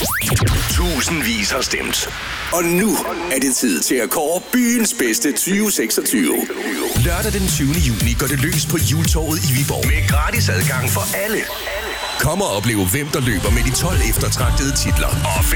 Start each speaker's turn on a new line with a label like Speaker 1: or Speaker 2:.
Speaker 1: Tusindvis har stemt. Og nu er det tid til at kåre byens bedste 2026. Lørdag den 20. juni går det løs på Hjultorvet i Viborg. Med gratis adgang for alle. Kom og opleve, hvem der løber med de 12 eftertragtede titler. Og